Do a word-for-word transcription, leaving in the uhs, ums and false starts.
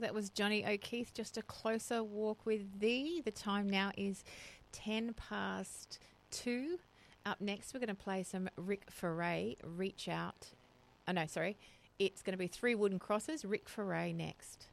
That was Johnny O'Keefe, Just a Closer Walk with Thee. The time now is ten past two. Up next, we're going to play some Rick Ferray, Reach Out. Oh, no, sorry. It's going to be Three Wooden Crosses, Rick Ferray next.